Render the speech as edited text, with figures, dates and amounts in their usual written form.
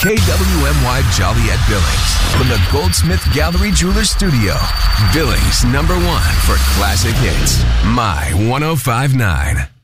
KWMY Joliet Billings from the Goldsmith Gallery Jewelers Studio. Billings #1 for classic hits. My 105.9.